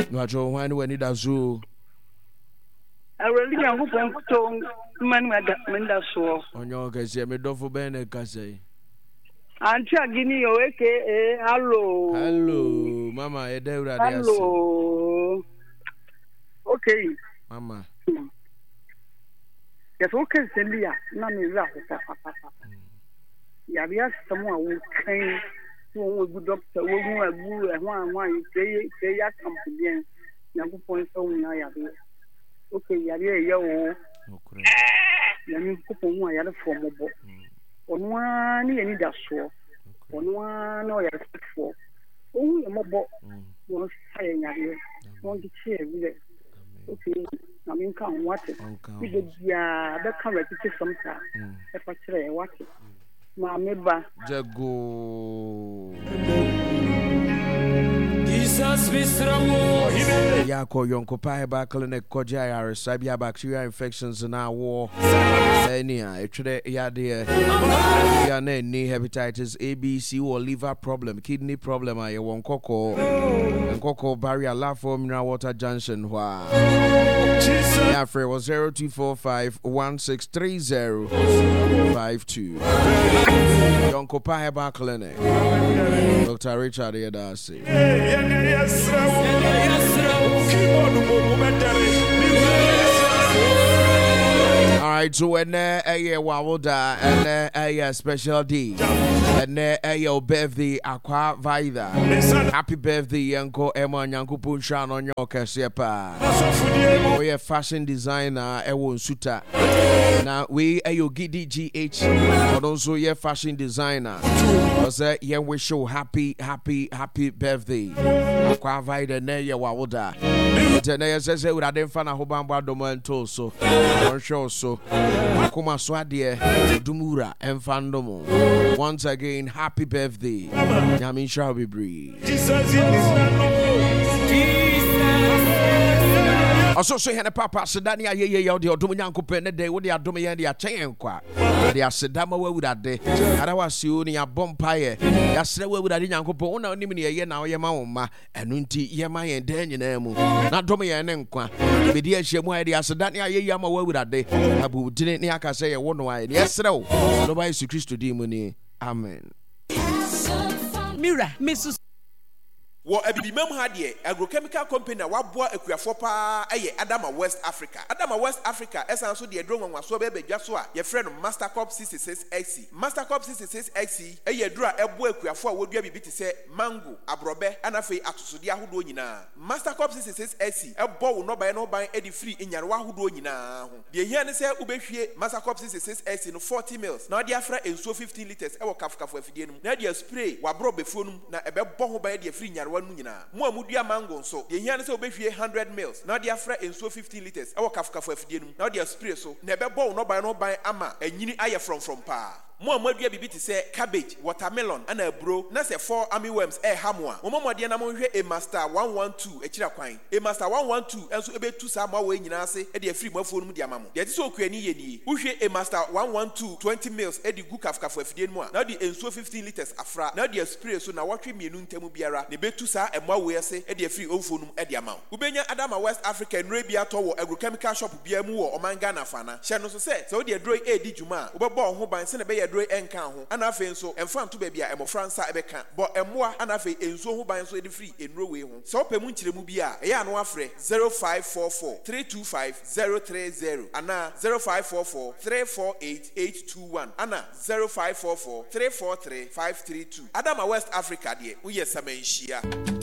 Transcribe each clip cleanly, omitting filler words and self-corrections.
No ajo wan we need azu. Awurade Nyankopɔn kuto man menda so. Onyo kase me dofo ben e kase. Auntie Agini o aka hello. Hello, mama e da urade ase. Hello. Okay. Mama. Yes, okay, Celia. Na me ra papa. Ya bia someone who can who good doctor who agu e one say ya company Nyankopɔn so na ya bia. Okay, ya bia o. Okay. Ya ni ko mu ya for mobo. Onu ani ya ni da so. Onu ani o ya for. O ya mobo. Won say ya bia. Won di che wi. Okay, I mean, come watch it. We did that can repeat sometime. If I say watch it, Mamma Jago. Jesus, Mr. Yako Yonko Paiba Clinic Kojaya, Sabia bacteria infections in our war. Enia, actually, Yadia, Yaneni, hepatitis A, B, C, or liver problem, kidney problem. I want cocoa and cocoa barrier, la form mineral water junction. Wow. Yafre was 0245 163052. Yonko Paiba Clinic. Dr. Richard Yadasi. All right, so when a wawoda and a special D and a birthday aqua vida. Happy birthday, Uncle Emma Yanko Punshan on your Casiepa. We are fashion designer, Ewon Suta. Now we are your GDGH, but also your fashion designer. Was a young wish show happy birthday. Aqua vida, Naya Wawoda. Tenaya says, I would have done a Hobamba Domanto so. On show so. Akuma Swadie, Dumura, and Fandomo. Once again, happy birthday. Yamin shall be breathed. Also, say, Hannah Papa, Sedania, ye, the Dominanco Pene, they would have Domian, the Achain qua. They are Sedama with that day. And I was soon in a bompire. Yesterday, with a young couple, no, Nimini, now Yamama, and Unti Yama and Daniel. Not Domian and Qua. The dear Shemwa, the Sedania, Yama with that day. Abu didn't Yaka say a one why. Yes, no. Nobody is Christ to demony. Amen. Mira, Mrs. Wo abibimam ha de agrochemical company waboa akuafo pa eye Adama West Africa. Adama West Africa esan so de dro nwanwaso be badwa so a ye frɛ no Mastercorp 66XC. Mastercorp 66XC eye dro a eboa akuafo a wodua bibi te sɛ mango, abrobe, anafei atosode ahodo nyina. Mastercorp 66XC ebo wo no ban no ban edi free enyarewa ahodo nyina ho. De hia ne sɛ ubehwie Mastercorp 66XC no 40 mils. Na de afra ensuo 15 liters ewo kafkafo afidie no. Na de spray wabro befuo no na ebebɔ ho ban de free nyarewa Mo amudua mango so ye hia ne se obehwie 100 mils na de afra ensuo 15 liters e wo kafkafo afidie num na de spray so na ebebɔ wo no ban ama anyini aye from pa mo amadua bibi te sɛ cabbage, watermelon, ana abro na sɛ 4 army worms hamwa mo momode na mo hwɛ a master 112 akira kwan a master 112 enso ebetu sa ma wo nyina ase e de afiri mafuo num de ama mo de te sɛ okuani ye nie wo hwɛ a master 112 20 mils e de gu kafkafo afidie num a na de ensuo 15 liters afra na de spray so na wɔtwe mienu ntamu biara ne betu sa emwa wo ase e de afiri omfo num e de ama wo ubenya Adama West Africa nre bia to wo agrochemical shop bia mu wo Omanga na fana hye no so sɛ wo de adroi e di dwuma wo bɛbɔ ho ban se ne be dro enka ho anafe nso emfa nto ba bia emofransa ebeka bo emoa anafe enso ho ban so edi free enro we ho so pemu nkyiremu bia eya no afre 0544 325 030 ana 0544 348 821 ana 0544 343 532 Adama West Africa de uye samanhia.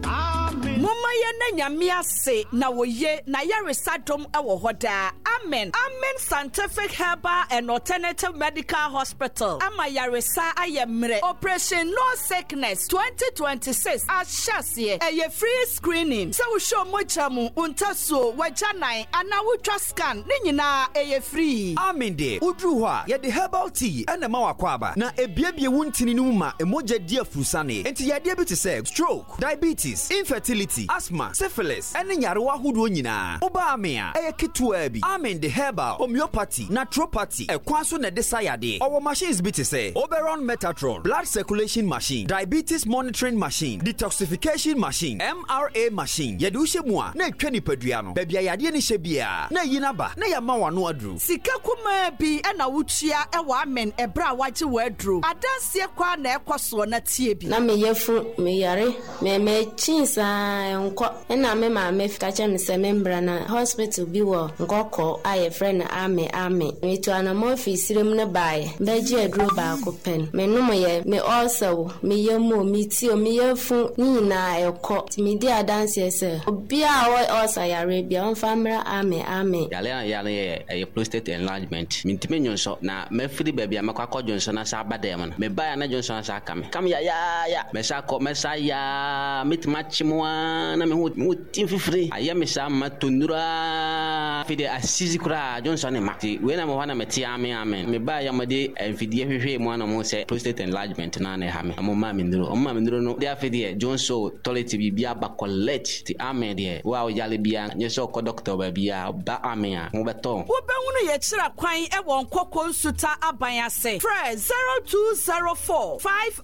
Mama ye na nyame ase na woye na yaresa dom ewo hoda. Amen. Amen Scientific Herbal and Alternative Medical Hospital. Ama yaresa ayemre. Operation No Sickness 2026 ashase eye free screening. Se wo show mochamu untaso wajanan ana wutwa scan ne nyina eye free. Amen de. Udru ho a ye de herbal tea ana ma wakwaba na ebiebie wuntini no ma emoja dia fusane. Enti ye de bi te say stroke, diabetes, infertility immunity, asthma, syphilis, and nyarewa hudo nyina. Oba amea, eye ketua bi. Amen the herbal, homeopathy, naturopathy, ekwanso na desayade. Our machines bi te say Oberon Metatron, blood circulation machine, diabetes monitoring machine, detoxification machine, MRA machine. Yedushe mua, na etwani padua no. Bebia yade ni hye na yinaba, na yama wano adru. Sika kuma bi na wutua ewa amen ebra waje wadru. Adanse kwa na ekwaso na tie bi. Na me yefu me yare, me chinsa enko. Na me ma me fika che me se membra na hospital bi wo nkoko aye friend ame. Me to ana mo ofisirem ne bae. Beje adru ba ko pen. Me no ye me also me yemu me ti o me yefu ni na eko. Me di adanse se. Obi a wo also yare bia on famra ame. Yale a prostate enlargement. Mintime nyonso na me free baby amakwa Johnson na sa badem na. Me ba na Johnson sa kam ya. Me sa ya mitmachimwa na me hu timfifri. Aya me sa matunura fide asizi kura Johnson ma. Ti we na mo wana meti amen. Me ba ya made enfidie hwehwe mu na mo se prostate enlargement na na ha me. Mo ma me nduro no dia fide Johnson toilet bibia ba collect ti amen de. Wa o yale bia nyeso ko doctor ba bia ba amen mo beto. Wo be hunu ye kira kwan e won kokko nsuta aban ase. Press 0204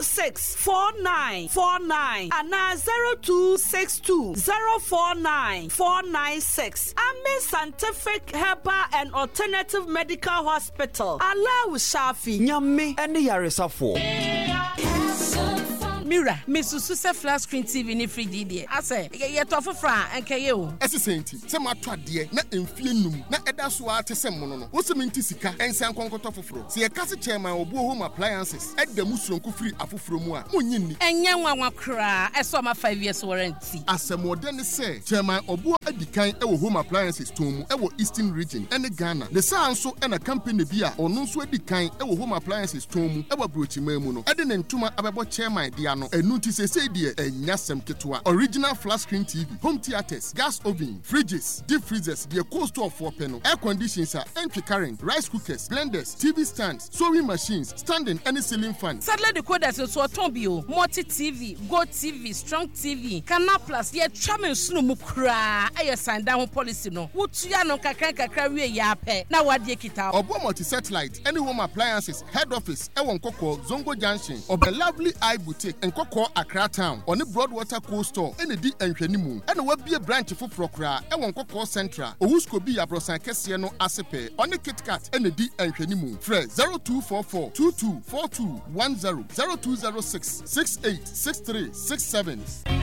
564949 ana 0262 049 496. Amen Scientific Herbal and Alternative Medical Hospital. Allah Shafi. Nyame ene yaresafo. Mira, Misusu se flat screen TV ni free DD. Ase, ye to afofra enke ye o. Ese senti, se ma to ade na emfie num na eda so a te se mono no. Wo se minti sika ensan konkoto foforo. Se ye kase chairman obu home appliances, eda musronko free afoforo mu a, monyi ni. Enye nwanwa kra, eso ma 5 years warranty. Asemode ne se, chairman obu adikan e wo home appliances tomu e wo Eastern region ene Ghana. Le sa anso e na company bi a ono nso adikan e wo home appliances tomu e wo brochima mu no. Ede ne ntuma abebo chairman dia no enuti se die enyasem ketwa. Original flat screen TV, home theaters, gas oven, fridges, deep freezers, the cost of 4 panel, air conditioners, entry current, rice cookers, blenders, TV stands, sewing machines, standing any ceiling fan. Sadly the code that so tombio, multi TV, Go TV, Strong TV, Canal Plus, ye chamen sunu mukra, aye sign down policy no. Wutuya no kakra we yape. Na wadie kita. Obo multi satellite, any home appliances, head office, Ewon Koko, Zongo Junction, Obe Lovely Eye Boutique, and Koko Accra Town, on the Broadwater Coast Store, and the D and Shenimu, and there will be a branch for Procra, Ewon Koko Central, Owusko be a Brosan Kesiano Asepe, on the Kit Kat, and the D and Shenimu. Fred 0244 224210 0206 686367.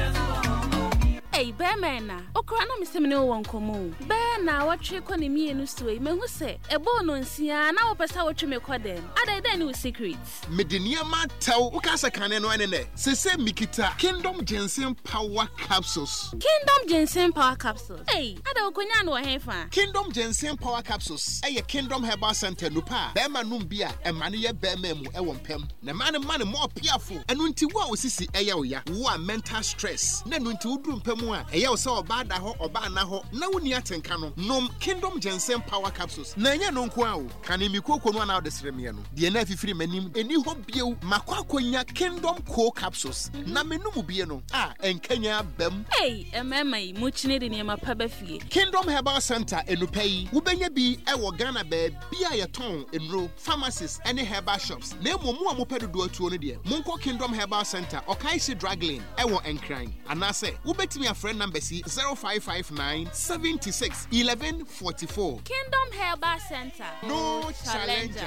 Hey, Bearmana, Okrana Missemino won't come. Bear now what trick on me and Ustway, me who say, a bone on Sia, now a person what you may call them. Are they then with secrets? Medinia Matau, Ukasa Canon, Sese Mikita, Kingdom Jensen Power Capsules. Kingdom Jensen Power Capsules. Hey, I don't know a heifer. Kingdom Jensen Power Capsules. A Kingdom Herbal Center Nupa, Bearman Numbia, and Mania Bearmemu, Ewon Pem. The man more fearful, and when Tiwa was Sissy Ayoya, who are mental stress. Then when to Pem. Eya so bada ho oba na ho na woni atenka no nom Kingdom Jensen Power Capsules na nya no nko awo kan mi kokonu na odesrem ye no de na afifiri manim eni ho biew makwakonya Kingdom Co Capsules na menum bie no enkanya bam emema mu chine de ne mapa ba fie Kingdom Herbal Center enupai wo benya bi e wo Ghana ba bia ye ton enro pharmacies any herbal shops na emomu a mopedodo atuo no de monko Kingdom Herbal Center Okaisi Drug Lane e wo Enkran anase wo betimi a friend number C 0559 76 1144. Kingdom Herbal Center. No challenger.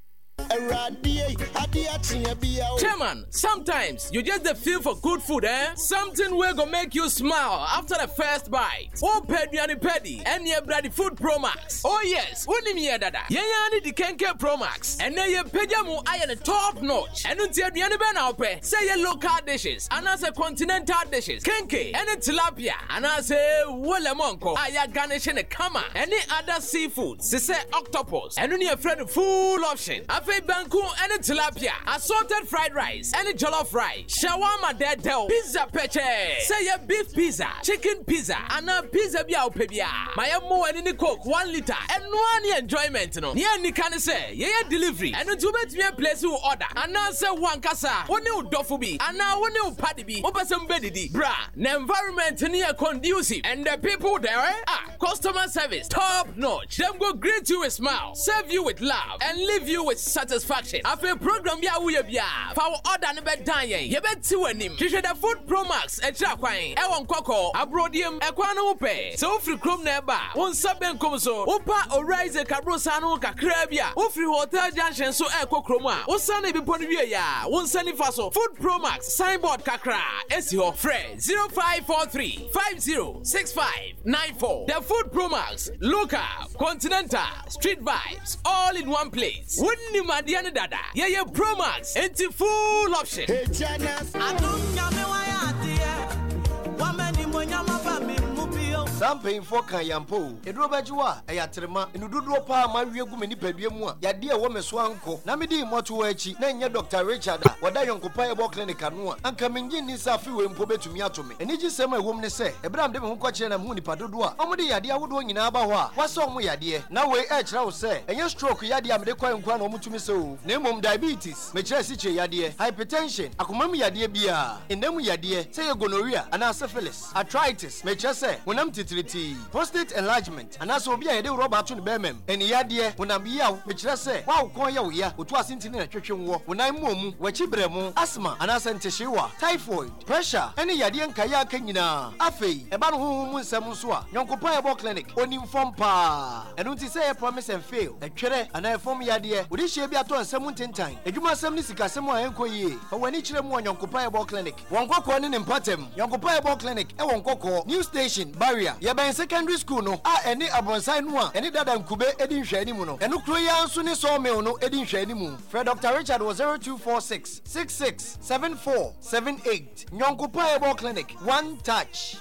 Chairman, sometimes you just the feel for good food, eh? Something will go make you smile after the first bite. Oh, Peddy, and your bloody food Pro Max. Oh, yes, Unimia Dada. Yanni the Kenke Pro Max, and then your Pejamu iron a top notch. And until the Aniban say your local dishes, and as a continental dishes, Kenke, and a tilapia, and I say, Wolamonko, Aya garnish and a kama, any other seafood, say octopus, and only a friend full option. banku and tilapia, assorted fried rice, and jollof rice, shawarma dedel, pizza peche, say a beef pizza, chicken pizza, and a pizza biao pebia. My more and in the coke 1 liter, and one enjoyment no. Near ni can say, yeah delivery, and to bet me a place who order, and answer one casa, one new dofubi, and now one new paddy be, open some beddy, bra, the environment near conducive, and the people there customer service top notch. Them go greet you with smile, serve you with love, and leave you with satisfaction. After program ya we bia, for order no be danye, ye bet to anim. She the Food Pro Max e tra kwan, e won koko, abrodium e kwan no pe. So free chrome na ba, won saben kom so, opa orise cabrosa no kakra bia, o free hotel junction so e kokrom a, o san e bi pon wie ya, won sani fa so. Food Pro Max signboard kakra, esi ho friend 0543 506594. The Food Pro Max, local, continental, street vibes, all in one place. Wouldn't you, Madiana Dada? Yeah, Pro Max, into full option. Hey, Samping for Kayampo, a drobajua, a yatrema, and Ududo Pa, my real gumini pedimua, ya dear woman swanko, Namidi Motuechi, Nanya Dr. Richard, what I occupy clinic and coming in is a few in Pobe to me to me. And it is my woman say, Abraham de Munquachin and Muni Padua, Omodi Yadia would win in Abawa, what's song we idea? Now we edge now say, and your stroke Yadia Medeco and Quano to me so, name diabetes, Mechasiche Yadia, hypertension, Akumami Yadia Bia, and then we Yadia, say gonorrhea, and syphilis, arthritis, Mechase, when I'm prostate enlargement, and as will be a day Robert to Bemem, and Yadia, when I'm Yao, which I say, wow, Koya, which was in a kitchen war, when I'm Mum, Wachibremo, asthma, and Asanteshiwa, typhoid, pressure, any Yadian Kaya Kenyina, Afe, a Banu Samuswa, Yonkopayable Clinic, on inform pa, and don't say a promise and fail, a chere, and I form Yadia, would she be at all 17 time, a Juma Samnisika, someone Enkoye, but when each one Yonkopayable Clinic, one Koko in Patem, Yonkopayable Clinic, and one Koko, new station, barrier. Yaba in secondary school no any abonsai no any dada nkube edin hwe animu no eno kro ya nso ne so me no edin hwe animu. Fred Dr. Richard was 0246 667478 Nyonkopayable Clinic, one touch.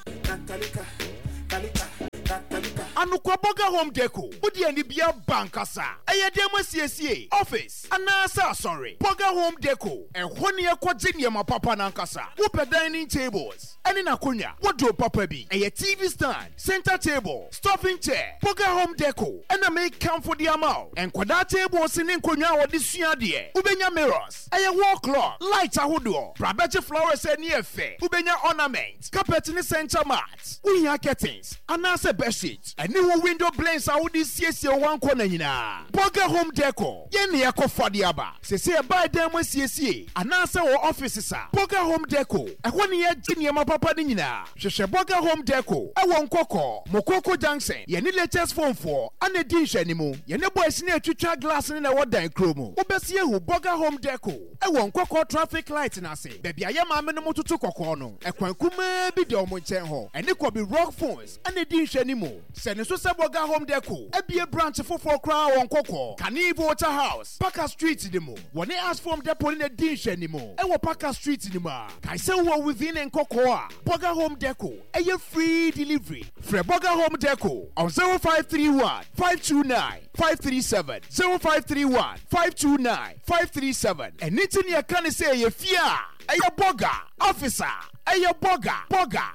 Anukwa Burger Home Deco, Udi and Bia Bankasa, Ayadema CSA, Office, Anasa, sorry, Burger Home Deco, and 1 year quadrinia ma papa nankasa, Whooper dining tables, and in Akunya, what do Papa be? A TV stand, center table, stuffing chair, Burger Home Deco, and a make come for the amount, and Quada tables in Kunya or this year, dear, Ubenya mirrors, a wall clock, lights a hoodoo, Brabeche flowers and near fair, Ubenya ornaments, carpet in the center mats, we have curtains, Anasa bed sheets, and new window blinds out this CSA one corner. Burger Home Deco, Yenny Yako Fadiaba, say by them with CSA, Anasa or offices, Burger Home Deco, and 1 year Junior Papa Nina, Shesha Burger Home Deco, I want Coco, Mokoko Junction, Yenny latest phone for, and a dish anymore, Yenny boys near Chucha glass in a water and chromo, Obesia who Burger Home Deco, I want Coco traffic lights and I say, baby, I am a minimum to Cocono, a Quancume be Domo, and it could be rock phones, and a dish anymore. Send us a Burger Home Deco, a beer branch for 4 crown on Coco, Canive Waterhouse, Parker Street anymore. When they ask for depot in a dish anymore, and what Parker Street anymore. I say what within and Cocoa, Burger Home Deco, a year free delivery. For Burger Home Deco on 0531 529 537 0531 529 537. And it's in your can say a fear, a burger, officer. Ayo boga.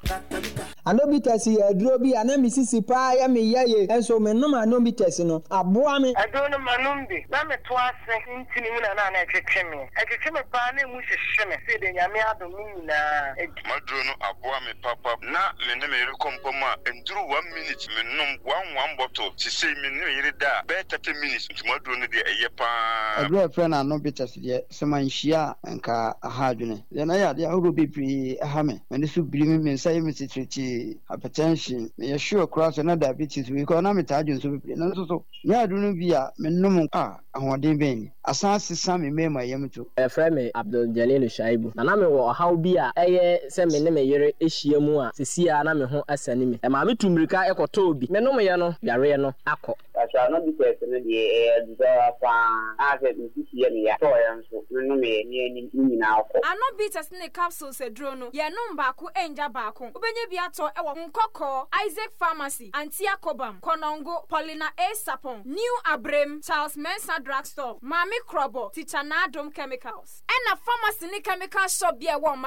Anobites here, Drobi, and Mississippi, I am a yaye, and so me no anobites no. Abuame. I don't know Manumbi. Mamma twas in Tinimina and I check me. I check me panning with a shimmy, said the Yamia Domina. Madrono, Abuame, Papa, na Leneme Compoma, and drew 1 minute, minimum one bottle. She say me no da, better 10 minutes to Madrono de Ayapa. A great friend, Anobites here, Saman Shia and Ka Hardune. Then I had the Urubi. And this will bring me inside me hypertension. May assure cross another diabetes. We call them Italians. So, yeah, don't be a minimum. I want them being a sans Sammy may my yamato. A friend, Abdul Jalil Shaibu. And I'm a how be a send me name a year Ishiamua, Cecilia, and I'm a home as enemy. And Mammy Tumrika Eco Toby, Menomayano, Yareno, Ako. Pasha no be person the I said ya so yanso no me ni na akọ. Anobitas ne capsules edro ye no baako enja baako. Obenye bi ato e wo Nkoko, Isaac Pharmacy, Antia Kobam, Konongo, Paulina A Sapon, New Abrem, Charles Mensa Drugstore, Mami Krobo, Tichana Dome Chemicals. And a pharmacy ni chemical shop be a